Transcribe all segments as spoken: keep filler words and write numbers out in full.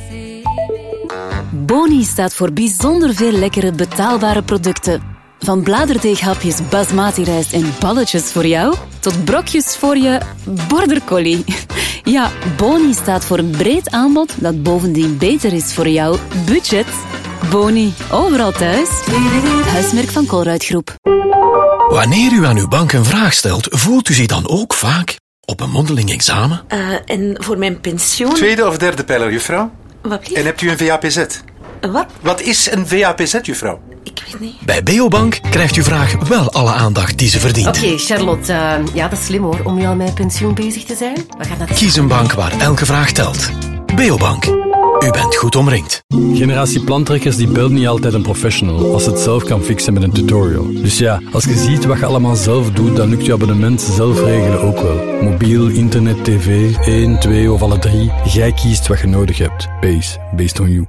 Boni staat voor bijzonder veel lekkere betaalbare producten. Van bladerdeeghapjes basmati rijst en balletjes voor jou, tot brokjes voor je border collie. Ja, Boni staat voor een breed aanbod dat bovendien beter is voor jouw budget. Boni, overal thuis. Huismerk van Colruyt Groep. Wanneer u aan uw bank een vraag stelt, voelt u zich dan ook vaak op een mondeling examen? Uh, en voor mijn pensioen... Tweede of derde pijler, juffrouw? Wat lief? En hebt u een V A P Z? Wat? Wat is een V A P Z, juffrouw? Ik weet niet. Bij Beobank krijgt uw vraag wel alle aandacht die ze verdient. Oké, okay, Charlotte. Uh, ja, dat is slim hoor, om nu al met pensioen bezig te zijn. We gaan dat... Kies een bank waar elke vraag telt. Beobank. U bent goed omringd. Generatie plantrekkers die belt niet altijd een professional als het zelf kan fixen met een tutorial. Dus ja, als je ziet wat je allemaal zelf doet, dan lukt je abonnement zelf regelen ook wel. Mobiel, internet, tv, één, twee of alle drie. Jij kiest wat je nodig hebt. Base, based on you.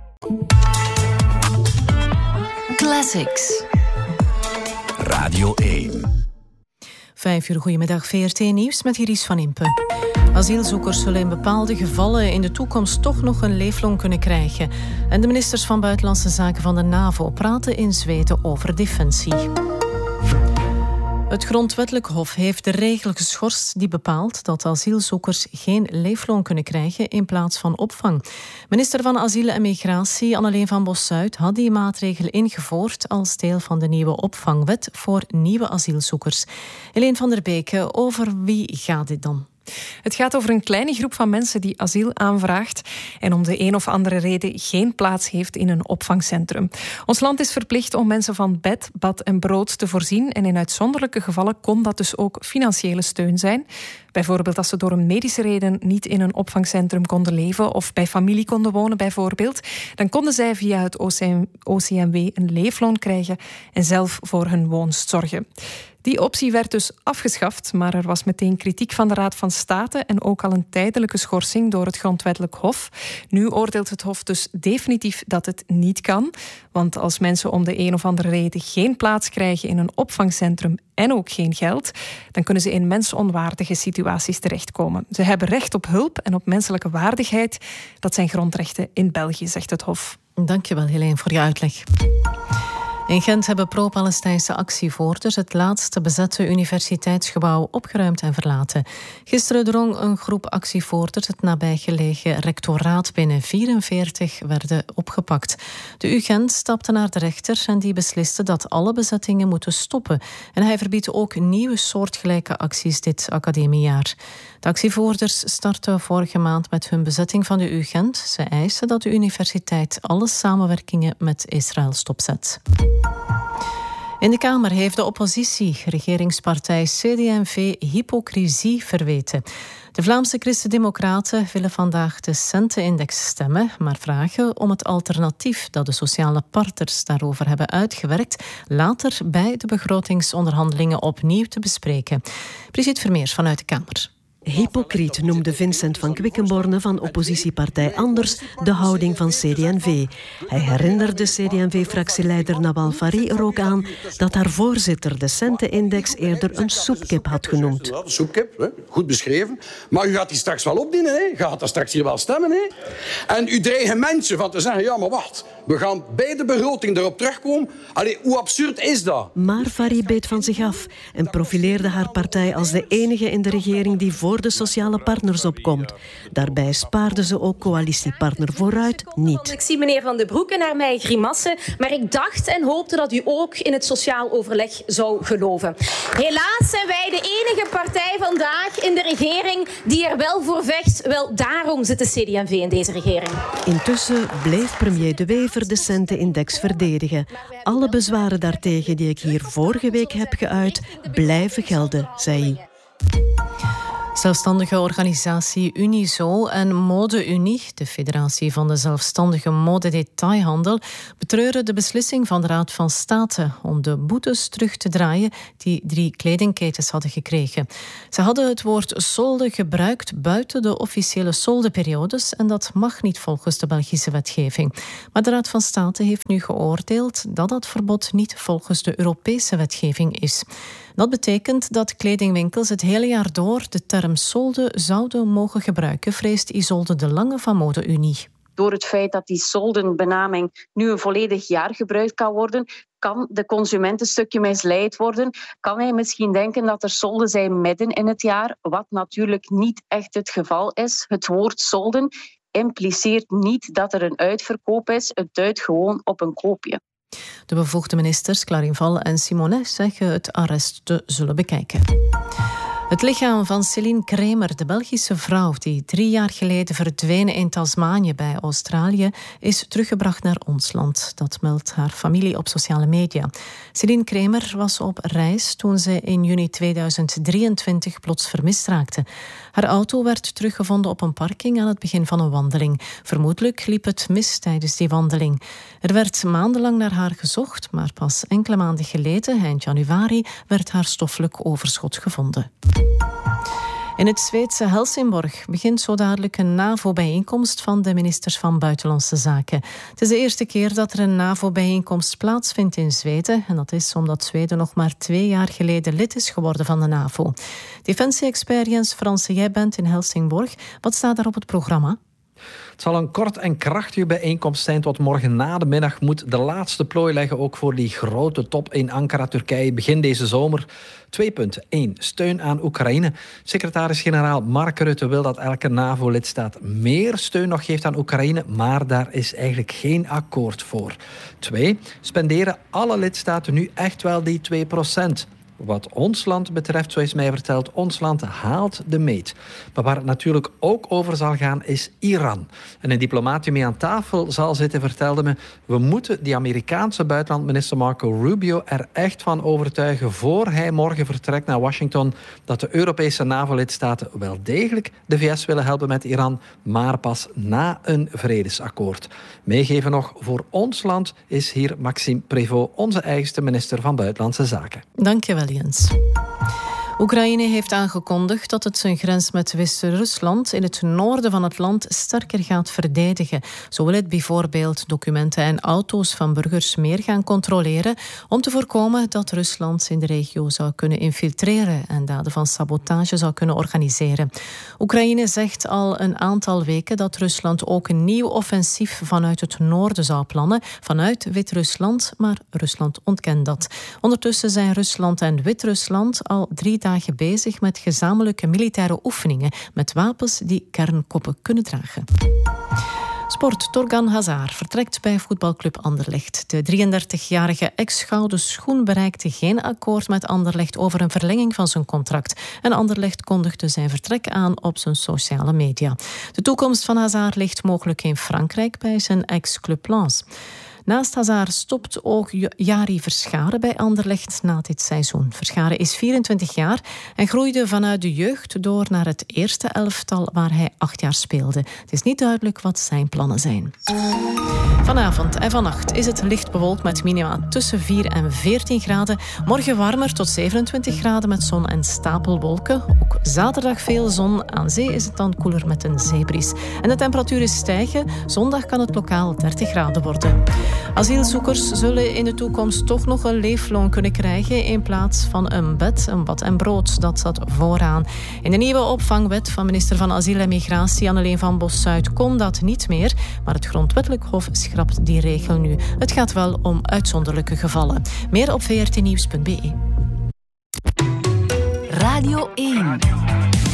Classics. Radio één. Vijf uur, goedemiddag, V R T Nieuws met Iris van Impe. Asielzoekers zullen in bepaalde gevallen in de toekomst toch nog een leefloon kunnen krijgen. En de ministers van Buitenlandse Zaken van de NAVO praten in Zweden over defensie. Het Grondwettelijk Hof heeft de regel geschorst die bepaalt dat asielzoekers geen leefloon kunnen krijgen in plaats van opvang. Minister van Asiel en Migratie Anneleen van Bossuyt had die maatregel ingevoerd als deel van de nieuwe opvangwet voor nieuwe asielzoekers. Helene van der Beke, over wie gaat dit dan? Het gaat over een kleine groep van mensen die asiel aanvraagt en om de een of andere reden geen plaats heeft in een opvangcentrum. Ons land is verplicht om mensen van bed, bad en brood te voorzien en in uitzonderlijke gevallen kon dat dus ook financiële steun zijn. Bijvoorbeeld als ze door een medische reden niet in een opvangcentrum konden leven of bij familie konden wonen bijvoorbeeld, dan konden zij via het O C M W een leefloon krijgen en zelf voor hun woonst zorgen. Die optie werd dus afgeschaft, maar er was meteen kritiek van de Raad van State en ook al een tijdelijke schorsing door het Grondwettelijk Hof. Nu oordeelt het Hof dus definitief dat het niet kan, want als mensen om de een of andere reden geen plaats krijgen in een opvangcentrum en ook geen geld, dan kunnen ze in mensonwaardige situaties terechtkomen. Ze hebben recht op hulp en op menselijke waardigheid. Dat zijn grondrechten in België, zegt het Hof. Dank je wel, Helene, voor je uitleg. In Gent hebben pro-Palestijnse actievoerders het laatste bezette universiteitsgebouw opgeruimd en verlaten. Gisteren drong een groep actievoerders het nabijgelegen rectoraat binnen. vierenveertig werden opgepakt. De U Gent stapte naar de rechter en die besliste dat alle bezettingen moeten stoppen. En hij verbiedt ook nieuwe soortgelijke acties dit academiejaar. De actievoerders startten vorige maand met hun bezetting van de U Gent. Ze eisen dat de universiteit alle samenwerkingen met Israël stopzet. In de Kamer heeft de oppositie, regeringspartij C D en V, hypocrisie verweten. De Vlaamse Christen-Democraten willen vandaag de Centenindex stemmen, maar vragen om het alternatief dat de sociale partners daarover hebben uitgewerkt later bij de begrotingsonderhandelingen opnieuw te bespreken. Brigitte Vermeers vanuit de Kamer. Hypocriet noemde Vincent van Quickenborne van oppositiepartij Anders de houding van C D en V. Hij herinnerde C D en V-fractieleider Nawal Fari er ook aan dat haar voorzitter de Centenindex eerder een soepkip had genoemd. Ja, de soepkip, hè? Goed beschreven. Maar u gaat die straks wel opdienen, hè? Je gaat daar straks hier wel stemmen. Hè? En u dreigen mensen van te zeggen, ja, maar wacht, we gaan bij de begroting erop terugkomen. Allee, hoe absurd is dat? Maar Fari beet van zich af en profileerde haar partij als de enige in de regering die voor de sociale partners opkomt. Daarbij spaarde ze ook coalitiepartner Vooruit niet. Ik zie meneer Van den Broeke naar mij grimassen, maar ik dacht en hoopte dat u ook in het sociaal overleg zou geloven. Helaas zijn wij de enige partij vandaag in de regering die er wel voor vecht. Wel, daarom zit de C D en V in deze regering. Intussen bleef premier De Wever de Centenindex verdedigen. Alle bezwaren daartegen die ik hier vorige week heb geuit, blijven gelden, zei hij. Zelfstandige organisatie Unizo en Mode Unie, de federatie van de zelfstandige modedetailhandel, betreuren de beslissing van de Raad van State om de boetes terug te draaien die drie kledingketens hadden gekregen. Ze hadden het woord solde gebruikt buiten de officiële soldeperiodes en dat mag niet volgens de Belgische wetgeving. Maar de Raad van State heeft nu geoordeeld dat dat verbod niet volgens de Europese wetgeving is. Dat betekent dat kledingwinkels het hele jaar door de term solde zouden mogen gebruiken, vreest Isolde de Lange van Mode Unie. door het feit dat die soldenbenaming nu een volledig jaar gebruikt kan worden, kan de consument een stukje misleid worden. Kan hij misschien denken dat er solden zijn midden in het jaar, wat natuurlijk niet echt het geval is. Het woord solden impliceert niet dat er een uitverkoop is. Het duidt gewoon op een koopje. De bevoegde ministers Clarinval en Simonet zeggen het arrest te zullen bekijken. Het lichaam van Céline Kremer, de Belgische vrouw die drie jaar geleden verdween in Tasmanië bij Australië, is teruggebracht naar ons land. Dat meldt haar familie op sociale media. Céline Kremer was op reis toen ze in juni tweeduizend drieëntwintig plots vermist raakte. Haar auto werd teruggevonden op een parking aan het begin van een wandeling. Vermoedelijk liep het mis tijdens die wandeling. Er werd maandenlang naar haar gezocht, maar pas enkele maanden geleden, eind januari, werd haar stoffelijk overschot gevonden. In het Zweedse Helsingborg begint zo dadelijk een NAVO-bijeenkomst van de ministers van Buitenlandse Zaken. Het is de eerste keer dat er een NAVO-bijeenkomst plaatsvindt in Zweden. En dat is omdat Zweden nog maar twee jaar geleden lid is geworden van de NAVO. Defensie-expert Jens Fransen, jij bent in Helsingborg. Wat staat daar op het programma? Het zal een kort en krachtige bijeenkomst zijn tot morgen na de middag moet de laatste plooi leggen ook voor die grote top in Ankara, Turkije, begin deze zomer. Twee punten. Eén, steun aan Oekraïne. Secretaris-generaal Mark Rutte wil dat elke NAVO-lidstaat meer steun nog geeft aan Oekraïne, maar daar is eigenlijk geen akkoord voor. Twee, spenderen alle lidstaten nu echt wel die twee procent. Wat ons land betreft, zoals mij verteld, ons land haalt de meet. Maar waar het natuurlijk ook over zal gaan, is Iran. En een diplomaat die mee aan tafel zal zitten vertelde me, we moeten die Amerikaanse buitenlandminister Marco Rubio er echt van overtuigen voor hij morgen vertrekt naar Washington dat de Europese NAVO-lidstaten wel degelijk de V S willen helpen met Iran, maar pas na een vredesakkoord. Meegeven nog, voor ons land is hier Maxime Prévost, onze eigenste minister van Buitenlandse Zaken. Dank je wel, Jens. Oekraïne heeft aangekondigd dat het zijn grens met West-Rusland in het noorden van het land sterker gaat verdedigen. Zo wil het bijvoorbeeld documenten en auto's van burgers meer gaan controleren om te voorkomen dat Rusland in de regio zou kunnen infiltreren en daden van sabotage zou kunnen organiseren. Oekraïne zegt al een aantal weken dat Rusland ook een nieuw offensief vanuit het noorden zou plannen, vanuit Wit-Rusland, maar Rusland ontkent dat. Ondertussen zijn Rusland en Wit-Rusland al drie dagen bezig met gezamenlijke militaire oefeningen met wapens die kernkoppen kunnen dragen. Sport. Torgan Hazard vertrekt bij voetbalclub Anderlecht. De drieëndertigjarige ex-gouden schoen bereikte geen akkoord met Anderlecht over een verlenging van zijn contract. En Anderlecht kondigde zijn vertrek aan op zijn sociale media. De toekomst van Hazard ligt mogelijk in Frankrijk bij zijn ex-club Lens. Naast Hazard stopt ook Jari Verscharen bij Anderlecht na dit seizoen. Verscharen is vierentwintig jaar en groeide vanuit de jeugd door naar het eerste elftal waar hij acht jaar speelde. Het is niet duidelijk wat zijn plannen zijn. Vanavond en vannacht is het licht bewolkt met minima tussen vier en veertien graden. Morgen warmer tot zevenentwintig graden met zon en stapelwolken. Ook zaterdag veel zon. Aan zee is het dan koeler met een zeebries. En de temperaturen stijgen. Zondag kan het lokaal dertig graden worden. Asielzoekers zullen in de toekomst toch nog een leefloon kunnen krijgen in plaats van een bed, een bad en brood. Dat staat vooraan. In de nieuwe opvangwet van minister van Asiel en Migratie Anneleen van Bos-Zuid kon dat niet meer, maar het Grondwettelijk Hof schrapt die regel nu. Het gaat wel om uitzonderlijke gevallen. Meer op v r t nieuws punt b e. Radio één.